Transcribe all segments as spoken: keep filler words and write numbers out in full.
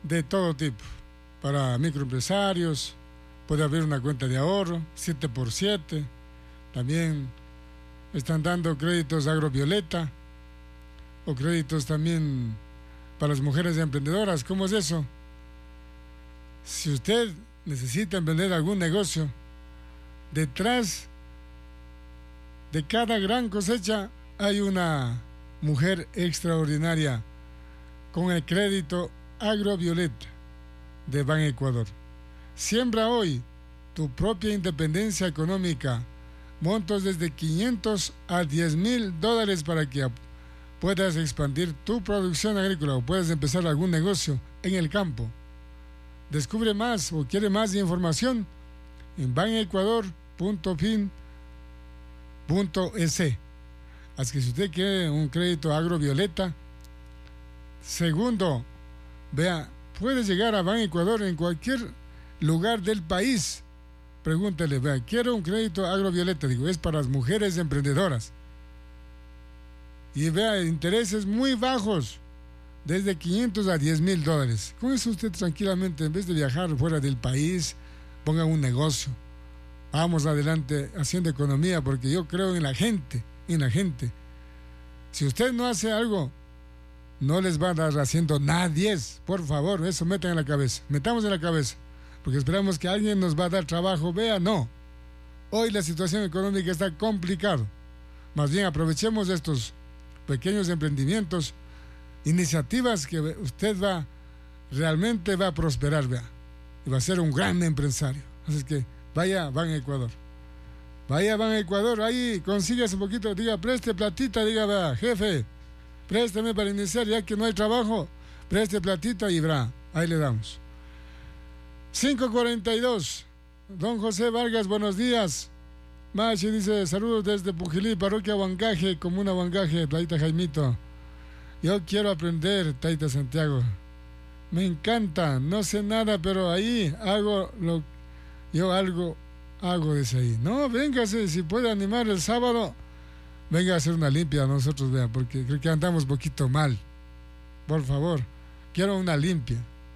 de todo tipo. Para microempresarios, puede abrir una cuenta de ahorro, siete por siete. También están dando créditos agrovioleta o créditos también para las mujeres emprendedoras. ¿Cómo es eso? Si usted necesita emprender algún negocio, detrás de cada gran cosecha hay una mujer extraordinaria con el crédito agrovioleta de Ban Ecuador. Siembra hoy tu propia independencia económica. Montos desde quinientos a diez mil dólares para que puedas expandir tu producción agrícola o puedas empezar algún negocio en el campo. Descubre más o quiere más información en ban ecuador punto fin punto e s. Así que si usted quiere un crédito agrovioleta, segundo, vea, puede llegar a Ban Ecuador en cualquier lugar del país. Pregúntele, vea, quiero un crédito agrovioleta, digo, es para las mujeres emprendedoras. Y vea, intereses muy bajos, desde quinientos a diez mil dólares. Con eso usted tranquilamente, en vez de viajar fuera del país, ponga un negocio. Vamos adelante haciendo economía, porque yo creo en la gente, en la gente. Si usted no hace algo, no les va a dar haciendo nadie. Por favor, eso metan en la cabeza, metamos en la cabeza. Porque esperamos que alguien nos va a dar trabajo. Vea, no. Hoy la situación económica está complicada. Más bien aprovechemos estos pequeños emprendimientos, iniciativas que usted va, realmente va a prosperar, vea. Y va a ser un gran empresario. Así que vaya, Ban Ecuador. Vaya, Ban Ecuador, ahí consíguese un poquito, diga, preste platita, diga, vea, jefe, préstame para iniciar, ya que no hay trabajo, preste platita y verá, ahí le damos. cinco cuarenta y dos. Don José Vargas, buenos días. Machi dice, saludos desde Pujilí, parroquia Huangaje, comuna Huangaje, Taita Jaimito. Yo quiero aprender, Taita Santiago. Me encanta, no sé nada, pero ahí hago lo... Yo algo hago desde ahí. No, véngase, si puede animar el sábado, venga a hacer una limpia a nosotros, vea, porque creo que andamos un poquito mal. Por favor, quiero una limpia.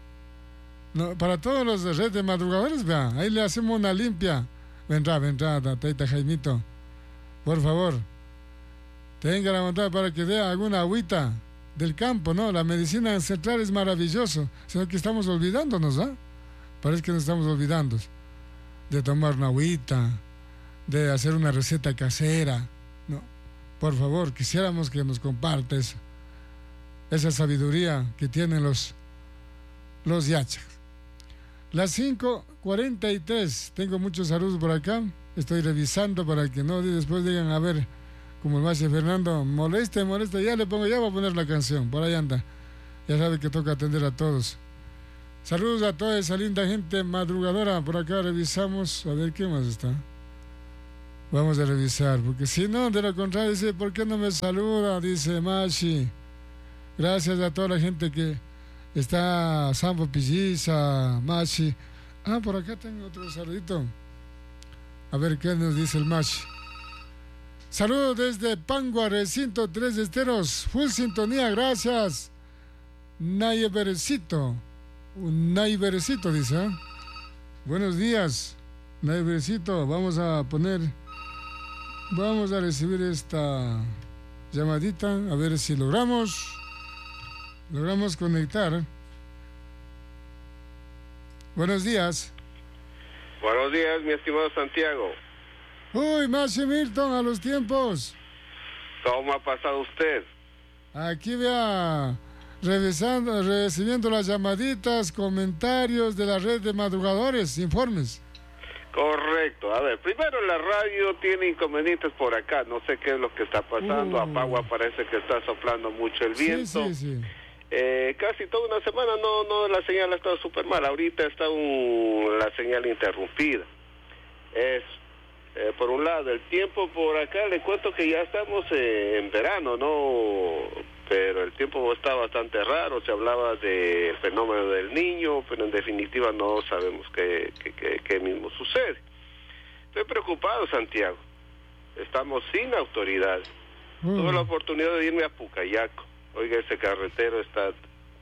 No, para todos los de red de madrugadores, vean, ahí le hacemos una limpia. Vendrá, vendrá, Taita Jaimito. Por favor, tenga la voluntad para que dé alguna agüita del campo, ¿no? La medicina ancestral es maravilloso, sino que estamos olvidándonos, ¿ah? ¿eh? Parece que nos estamos olvidando de tomar una agüita, de hacer una receta casera. No, por favor, quisiéramos que nos comparta esa, esa sabiduría que tienen los, los yachas. Las cinco cuarenta y tres, tengo muchos saludos por acá, estoy revisando para que no después digan, a ver, como el maestro Fernando, moleste, moleste, ya le pongo, ya voy a poner la canción, por ahí anda, ya sabe que toca atender a todos. Saludos a toda esa linda gente madrugadora, por acá revisamos, a ver qué más está. Vamos a revisar, porque si no, de lo contrario, dice, ¿por qué no me saluda? Dice Machi. Gracias a toda la gente que está, Sampo Pilliza, Machi. Ah, por acá tengo otro saludito. A ver qué nos dice el Machi. Saludos desde Pangua, recinto tres Esteros, full sintonía, gracias. Nayvercito, un Nayvercito dice, ¿eh? Buenos días, Nayvercito, vamos a poner, vamos a recibir esta llamadita, a ver si logramos, logramos conectar. Buenos días. Buenos días, mi estimado Santiago. Uy, Machi Milton, a los tiempos. ¿Cómo ha pasado usted? Aquí vea, revisando, recibiendo las llamaditas, comentarios de la red de madrugadores, informes. Correcto. A ver, primero la radio tiene inconvenientes por acá. No sé qué es lo que está pasando. Uh. A Pagua parece que está soplando mucho el viento. Sí, sí, sí. Eh, casi toda una semana no, no, la señal ha estado súper mal. Ahorita está un, la señal interrumpida. Es Eh, por un lado, el tiempo por acá, le cuento que ya estamos eh, en verano, ¿no? Pero el tiempo está bastante raro, se hablaba del fenómeno del niño, pero en definitiva no sabemos qué, qué, qué, qué mismo sucede. Estoy preocupado, Santiago. Estamos sin autoridad. Mm. Tuve la oportunidad de irme a Pucayaco. Oiga, ese carretero está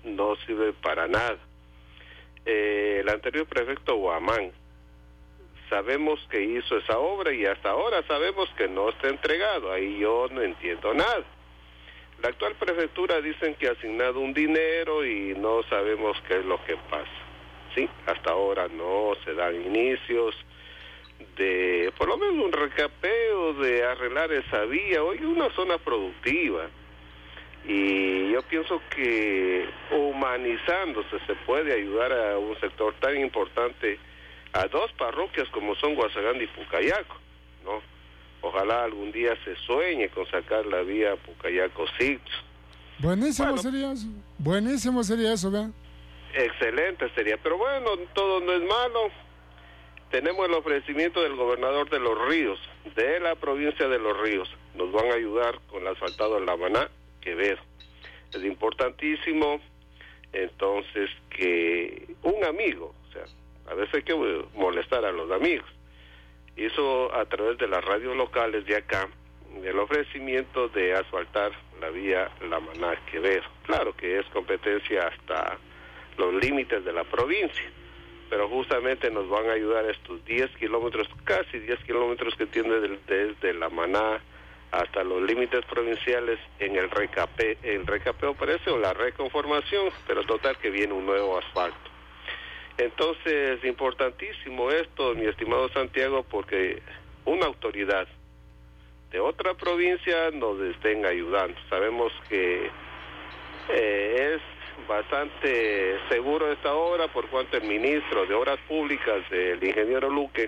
no sirve para nada. Eh, el anterior prefecto Guamán, sabemos que hizo esa obra y hasta ahora sabemos que no está entregado. Ahí yo no entiendo nada. La actual prefectura dicen que ha asignado un dinero y no sabemos qué es lo que pasa. Sí, hasta ahora no se dan inicios de, por lo menos un recapeo de arreglar esa vía. Hoy es una zona productiva y yo pienso que humanizándose se puede ayudar a un sector tan importante, a dos parroquias como son Guasagán y Pucayaco, ¿no? Ojalá algún día se sueñe con sacar la vía Pucayaco-Sitio. Buenísimo bueno, sería eso, buenísimo sería eso, ¿verdad? Excelente sería, pero bueno, todo no es malo. Tenemos el ofrecimiento del gobernador de Los Ríos, de la provincia de Los Ríos. Nos van a ayudar con el asfaltado en La Maná, Quevedo. Es importantísimo, entonces, que un amigo, o sea, a veces hay que molestar a los amigos, hizo a través de las radios locales de acá el ofrecimiento de asfaltar la vía La Maná, Quevedo. Claro que es competencia hasta los límites de la provincia, pero justamente nos van a ayudar estos diez kilómetros, casi diez kilómetros que tiene desde La Maná hasta los límites provinciales en el recape, el recapeo parece, o la reconformación, pero total que viene un nuevo asfalto. Entonces, importantísimo esto, mi estimado Santiago, porque una autoridad de otra provincia nos estén ayudando. Sabemos que eh, es bastante seguro esta obra, por cuanto el ministro de Obras Públicas, el ingeniero Luque,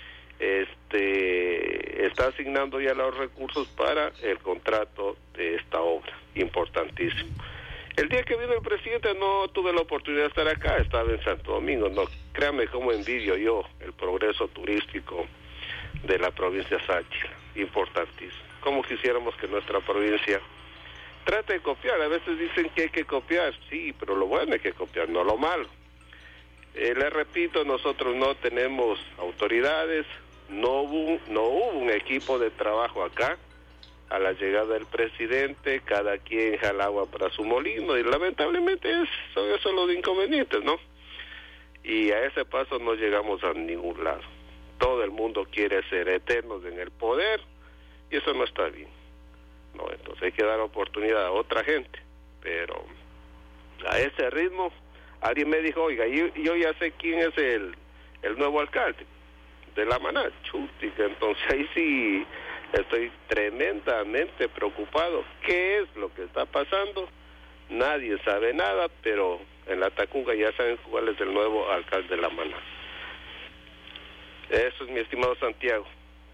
este está asignando ya los recursos para el contrato de esta obra, importantísimo. El día que vino el presidente no tuve la oportunidad de estar acá, estaba en Santo Domingo. No, créame cómo envidio yo el progreso turístico de la provincia Sáchila, importantísimo. Cómo quisiéramos que nuestra provincia trate de copiar. A veces dicen que hay que copiar, sí, pero lo bueno hay que copiar, no lo malo. Eh, les repito, nosotros no tenemos autoridades, no hubo, no hubo un equipo de trabajo acá. A la llegada del presidente, cada quien jala agua para su molino, y lamentablemente es, son esos los inconvenientes, ¿no? Y a ese paso no llegamos a ningún lado. Todo el mundo quiere ser eternos en el poder, y eso no está bien. No, entonces hay que dar oportunidad a otra gente, pero a ese ritmo, alguien me dijo, oiga, yo, yo ya sé quién es el, el nuevo alcalde de La Maná, Chutica. Entonces ahí sí estoy tremendamente preocupado. ¿Qué es lo que está pasando? Nadie sabe nada, pero en la Tacunga ya saben cuál es el nuevo alcalde de La Maná. Eso es, mi estimado Santiago.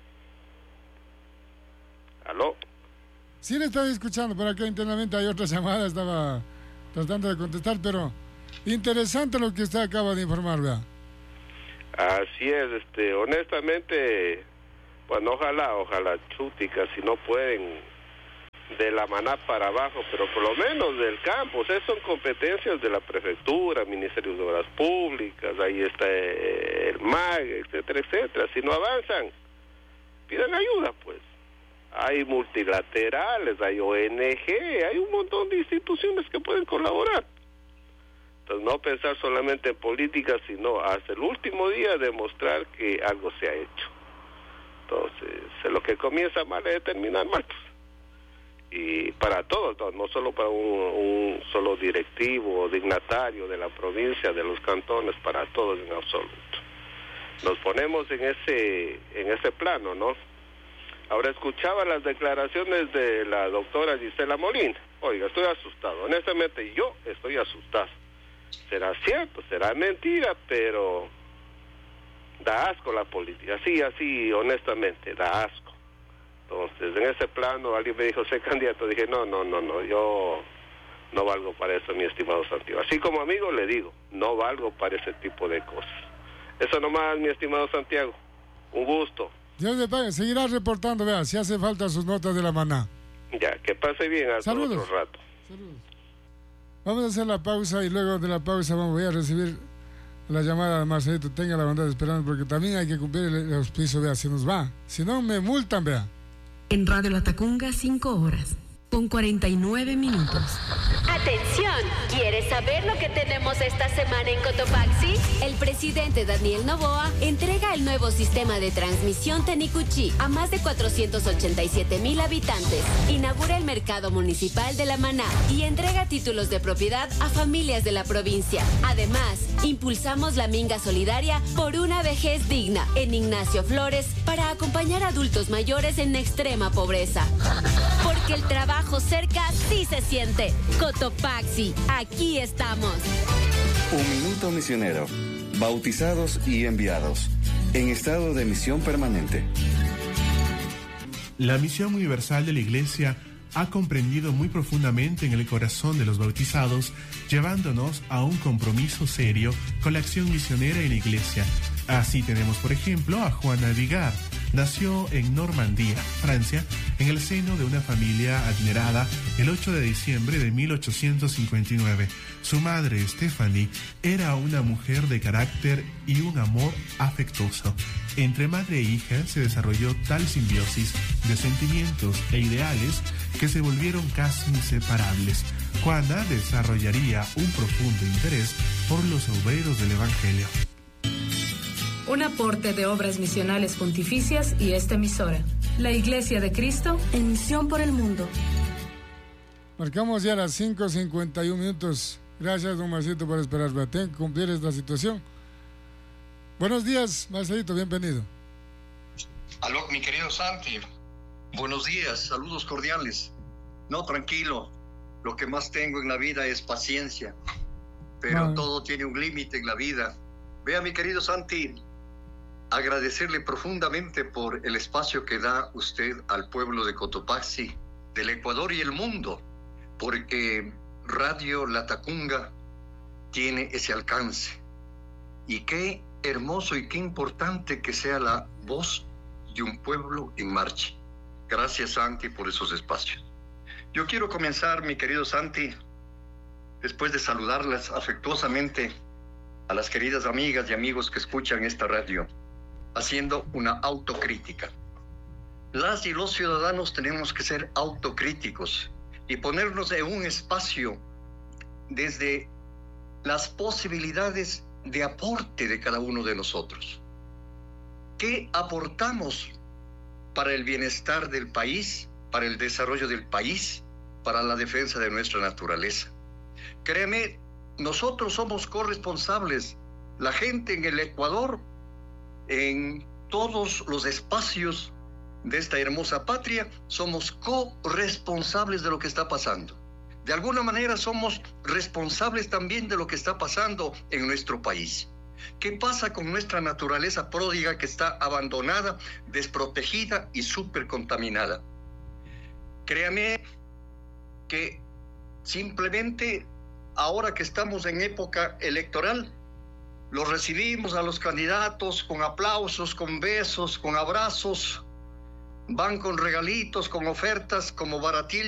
¿Aló? Sí, le estaba escuchando, por acá internamente hay otra llamada, estaba tratando de contestar, pero interesante lo que usted acaba de informar, ¿verdad? Así es, este, honestamente, bueno, ojalá, ojalá, Chutica, si no pueden de La Maná para abajo, pero por lo menos del campo. Esas son competencias de la prefectura, Ministerio de Obras Públicas, ahí está el M A G, etcétera, etcétera. Si no avanzan, piden ayuda, pues. Hay multilaterales, hay O N G, hay un montón de instituciones que pueden colaborar. Entonces, no pensar solamente en política, sino hasta el último día demostrar que algo se ha hecho. Entonces, lo que comienza mal es terminar mal. Y para todos, no, no solo para un, un solo directivo o dignatario de la provincia, de los cantones, para todos en absoluto. Nos ponemos en ese, en ese plano, ¿no? Ahora escuchaba las declaraciones de la doctora Gisela Molina. Oiga, estoy asustado. Honestamente, yo estoy asustado. Será cierto, será mentira, pero da asco la política. Así, así, honestamente, da asco. Entonces, en ese plano, alguien me dijo, sé candidato. Dije, no, no, no, no, yo no valgo para eso, mi estimado Santiago. Así como amigo le digo, no valgo para ese tipo de cosas. Eso nomás, mi estimado Santiago. Un gusto. Dios le pague, seguirá reportando, vea, si hace falta sus notas de La Maná. Ya, que pase bien, hasta Saludos. otro rato. Saludos. Vamos a hacer la pausa y luego de la pausa vamos a recibir la llamada de Marcelito. Tenga la bondad de esperar, porque también hay que cumplir el, el auspicio, vea, si nos va. Si no, me multan, vea. En Radio La Tacunga, cinco horas. con cuarenta y nueve minutos. Atención, ¿quieres saber lo que tenemos esta semana en Cotopaxi? El presidente Daniel Noboa entrega el nuevo sistema de transmisión Tenicuchi a más de cuatrocientos ochenta y siete mil habitantes. Inaugura el mercado municipal de La Maná y entrega títulos de propiedad a familias de la provincia. Además, impulsamos la minga solidaria por una vejez digna en Ignacio Flores para acompañar a adultos mayores en extrema pobreza. Porque el trabajo cerca sí se siente. Cotopaxi, aquí estamos. Un minuto misionero. Bautizados y enviados. En estado de misión permanente. La misión universal de la Iglesia ha comprendido muy profundamente en el corazón de los bautizados, llevándonos a un compromiso serio con la acción misionera en la Iglesia. Así tenemos, por ejemplo, a Juana Vigar. Nació en Normandía, Francia, en el seno de una familia adinerada el ocho de diciembre de mil ochocientos cincuenta y nueve. Su madre, Stephanie, era una mujer de carácter y un amor afectuoso. Entre madre e hija se desarrolló tal simbiosis de sentimientos e ideales que se volvieron casi inseparables. Juana desarrollaría un profundo interés por los obreros del Evangelio. Un aporte de Obras Misionales Pontificias y esta emisora. La Iglesia de Cristo en misión por el mundo. Marcamos ya las cinco cincuenta y uno minutos. Gracias, don Marcito, por esperarme. Tengo que cumplir esta situación. Buenos días, Marcelito, bienvenido. Aló, mi querido Santi. Buenos días, saludos cordiales. No, tranquilo. Lo que más tengo en la vida es paciencia. Pero no. Todo tiene un límite en la vida. Vea, mi querido Santi, agradecerle profundamente por el espacio que da usted al pueblo de Cotopaxi, del Ecuador y el mundo, porque Radio Latacunga tiene ese alcance. Y qué hermoso y qué importante que sea la voz de un pueblo en marcha. Gracias, Santi, por esos espacios. Yo quiero comenzar, mi querido Santi, después de saludarlas afectuosamente a las queridas amigas y amigos que escuchan esta radio, haciendo una autocrítica. Las y los ciudadanos tenemos que ser autocríticos y ponernos en un espacio desde las posibilidades de aporte de cada uno de nosotros. ¿Qué aportamos para el bienestar del país, para el desarrollo del país, para la defensa de nuestra naturaleza? Créeme, nosotros somos corresponsables, la gente en el Ecuador, en todos los espacios de esta hermosa patria, somos corresponsables de lo que está pasando. De alguna manera somos responsables también de lo que está pasando en nuestro país. ¿Qué pasa con nuestra naturaleza pródiga que está abandonada, desprotegida y súper contaminada? Créame que simplemente ahora que estamos en época electoral, los recibimos a los candidatos con aplausos, con besos, con abrazos, van con regalitos, con ofertas como baratillo